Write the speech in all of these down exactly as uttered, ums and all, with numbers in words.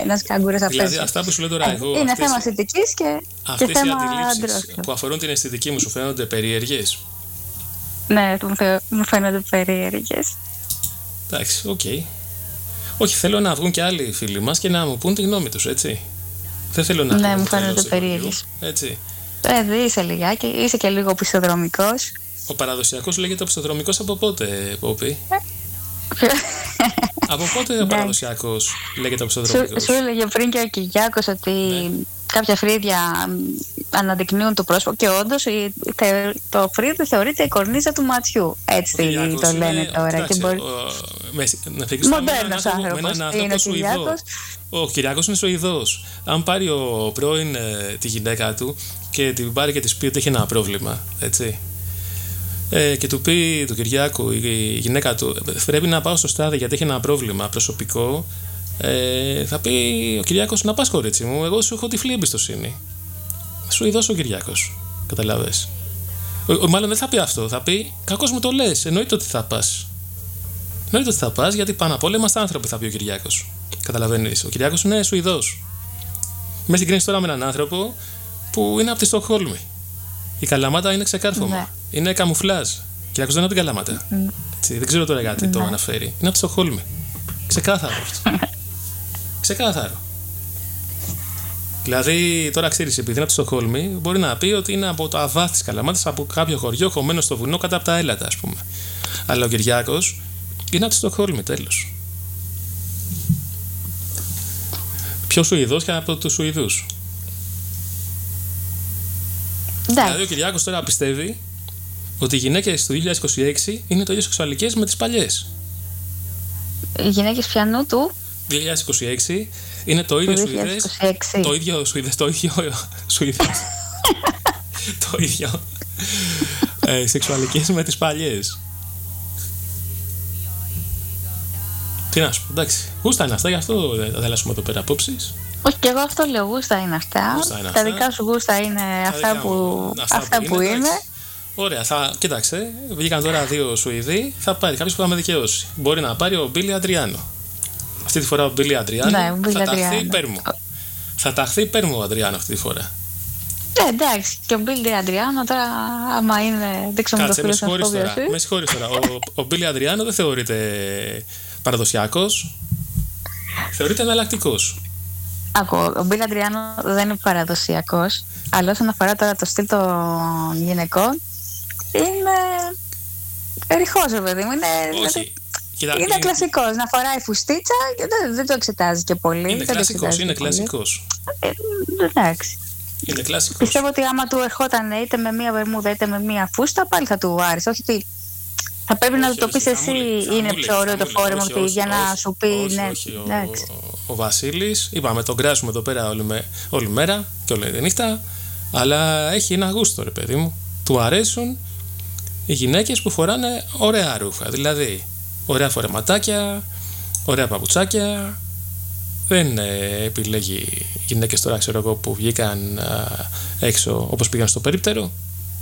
ένας κάγκουρας απέζησε. Δηλαδή, αυτά που σου λέω τώρα ε, εγώ. Είναι αυτές, θέμα αισθητικής και, αυτές και θέμα οι αντιλήψεις αντρόφιλων. που αφορούν την αισθητική μου σου φαίνονται περίεργες? Ναι, μου φαίνονται περίεργες. Εντάξει, οκ. Okay. Όχι, θέλω να βγουν και άλλοι φίλοι μας και να μου πούν τη γνώμη τους, έτσι. Δεν θέλω να. Ναι, μου φαίνονται περίεργες. Έτσι. Ε, δεν είσαι λιγάκι, είσαι και λίγο οπισθοδρομικός. Ο παραδοσιακός λέγεται οπισθοδρομικός από πότε, Πόπη? Από πότε ο παραδοσιακός λέγεται οπισθοδρομικός? Σου, σου έλεγε πριν και ο Κυριάκος ότι ναι. κάποια φρύδια αναδεικνύουν το πρόσωπο και όντως το φρύδι θεωρείται η κορνίζα του ματιού. Έτσι το λένε είναι, τώρα. Κοιτάξε, και μπορεί... ο, με, να μοντέρνος άνθρωπος είναι ο Κυριάκος. Ο Κυριάκος είναι Σουηδός. Αν πάρει ο πρώην ε, τη γυναίκα του και την πάρει και της πει ότι έχει ένα πρόβλημα, έτσι, ε, και του πει του Κυριάκου η γυναίκα του πρέπει να πάω στο στάδιο γιατί έχει ένα πρόβλημα προσωπικό, ε, θα πει ο Κυριάκος να πας κορίτσι μου, εγώ σου έχω τυφλή εμπιστοσύνη. Σουηδός ο Κυριάκος, καταλάβες. Ο, ο, μάλλον δεν θα πει αυτό, θα πει κακώς μου το λες, εννοείται ότι θα πας. Εννοείται ότι θα πας γιατί πάνω απ' όλα είμαστε άνθρωποι, θα πει ο Κυριάκος. Καταλαβαίνεις, ο Κυριάκος είναι Σουηδός. Με συγκρίνεις τώρα με έναν άνθρωπο που είναι από τη Στοκχόλμη. Η Καλαμάτα είναι ξεκάρφωμα. Ναι. Είναι καμουφλάζ. Ο Κυριάκος δεν είναι από την Καλαμάτα. Mm. Έτσι, δεν ξέρω τώρα γιατί mm. το αναφέρει. Είναι από τη Στοκχόλμη. Ξεκάθαρο αυτό. Ξεκάθαρο. Δηλαδή, τώρα ξέρεις, επειδή είναι από τη Στοκχόλμη, μπορεί να πει ότι είναι από το αβάθ της Καλαμάτας, από κάποιο χωριό χωμένο στο βουνό κατά από τα έλατα, ας πούμε. Αλλά ο Κυριάκος είναι από τη Στοκχόλμη, τέλος. Πιο Σουηδός και από τους Σουηδούς. Ναι. Δηλαδή ο Κυριάκος τώρα πιστεύει ότι οι γυναίκες του δύο χιλιάδες είκοσι έξι είναι το ίδιο σεξουαλικές με τις παλιές. Οι γυναίκες πιανού του δύο χιλιάδες είκοσι έξι είναι το ίδιο Σουηδές, το ίδιο Σουηδές, το ίδιο Σουηδές, το ίδιο ε, σεξουαλικές με τις παλιές. Τι να σου πω, εντάξει. Γούστα είναι αυτά, γι' αυτό δεν θα λάσουμε εδώ πέρα απόψεις. Όχι, και εγώ αυτό λέω, γούστα είναι αυτά. Γούστα είναι τα αυτά. δικά σου γούστα είναι αυτά που, αυτά αυτά που, που είναι. είναι. Ωραία, θα, κοίταξε, βγήκαν τώρα δύο Σουηδοί, θα πάρει κάποιος που θα με δικαιώσει. Μπορεί να πάρει ο Μπίλι Αντριάνο. Αυτή τη φορά ο Μπίλι Αντριάνο ναι, θα ταχθεί υπέρ μου. Θα ταχθεί υπέρ μου ο Αντριάνο αυτή τη φορά. Ναι, εντάξει, και ο Μπίλι Αντριάνο τώρα, άμα είναι. Δεν ξέρω Κάτσε, με συγχωρείς τώρα. Με συγχωρείς τώρα. Ο, ο Μπίλι Αντριάνο δεν θεωρείται παραδοσιακός, θεωρείται εναλλακτικός. Άκου, ο Μπίλι Αντριάνο δεν είναι παραδοσιακός, αλλά όσον αφορά τώρα το στυλ των γυναικών, είναι ρηχός, ρε παιδί μου. Είναι, όχι. Κοίτα, είναι, είναι κλασικός, να φοράει φουστίτσα και δεν, δεν το εξετάζει και πολύ. Είναι κλασικός, είναι κλασικός. Ε, εντάξει. Είναι κλασικός. Πιστεύω ότι άμα του ερχόταν είτε με μία βερμούδα είτε με μία φούστα, πάλι θα του άρεσε. Όχι ότι θα πρέπει όχι, να του το πεις εσύ, είναι πιο ωραίο το φόρεμα του για να όχι, σου πει όχι, ναι. Όχι, ο, ο Βασίλης, είπαμε, τον κράσουμε εδώ πέρα όλη, με, όλη μέρα και όλη τη νύχτα, αλλά έχει ένα γούστο, ρε παιδί μου. Του αρέσουν οι γυναίκες που φοράνε ωραία ρούχα, δηλαδή ωραία φορεματάκια, ωραία παπουτσάκια. Δεν ε, επιλέγει γυναίκες τώρα, ξέρω εγώ, που βγήκαν α, έξω όπως πήγαν στο περίπτερο.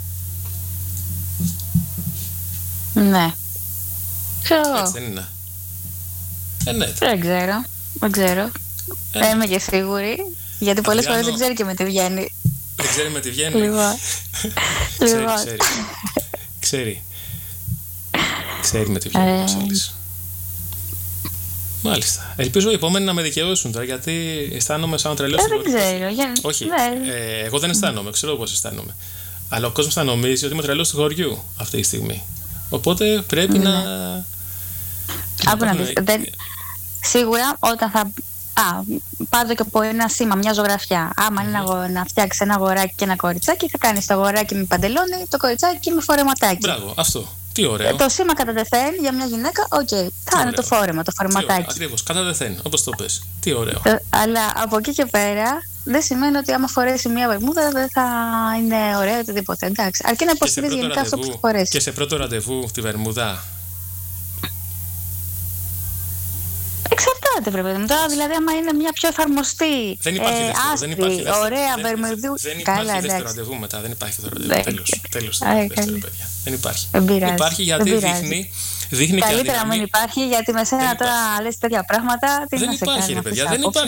Ναι. Ξέρω. Έτσι δεν είναι. Ε, ναι. Δεν ξέρω. Δεν ξέρω. Ε, ναι. Είμαι και σίγουρη. Γιατί πολλές φορές δεν ξέρει και με τι βγαίνει. Δεν ξέρει με τι βγαίνει. Λοιπόν. ξέρει, ξέρει. ξέρει. Ξέρει με τι βγαίνει. Ε... Μάλιστα. Ελπίζω οι επόμενοι να με δικαιώσουν τώρα, γιατί αισθάνομαι σαν τρελός. Ε, δεν ξέρω. Για... Όχι. Ναι. Ε, εγώ δεν αισθάνομαι. Ξέρω πώς αισθάνομαι. Αλλά ο κόσμος θα νομίζει ότι είμαι τρελός του χωριού αυτή τη στιγμή. Οπότε πρέπει ναι. να. Άκου να δεις. Δεν... Σίγουρα όταν θα. Α, πάρω και από ένα σήμα, μια ζωγραφιά. Άμα mm-hmm. είναι να, να φτιάξει ένα αγοράκι και ένα κοριτσάκι, θα κάνει το αγοράκι με παντελόνι, το κοριτσάκι με φορεματάκι. Μπράβο, αυτό. Τι ωραίο. Το σήμα κατά τεθέν για μια γυναίκα, οκ. Okay. Θα είναι το φόρεμα, το φορεματάκι. Ακριβώς, κατά τεθέν, όπως το πες. Τι ωραίο. Το, αλλά από εκεί και πέρα δεν σημαίνει ότι άμα φορέσει μια βερμούδα δεν θα είναι ωραία οτιδήποτε. Εντάξει. Αρκεί να υποστηρίζει γενικά αυτό που θα φορέσει. Και σε πρώτο ραντεβού τη βερμούδα. Εξαρτάται, πρέπει να δηλαδή, άμα είναι μια πιο εφαρμοστή. Δεν υπάρχει ε, δεύτερο, άσπρη, δεν υπάρχει δεύτερο. ωραία δεν, βερμουδίου. Δεν υπάρχει καλά, δεύτερο ραντεβού μετά. Δεν υπάρχει δεύτερο ραντεβού. Τέλος. Τέλος. Δεν υπάρχει. Δεν υπάρχει γιατί δείχνει. Δείχνει καλύτερα να μην υπάρχει, γιατί με σένα τώρα λες τέτοια πράγματα. Τι δεν να σε υπάρχει, κάνει, ρε παιδιά. Δεν υπάρχει.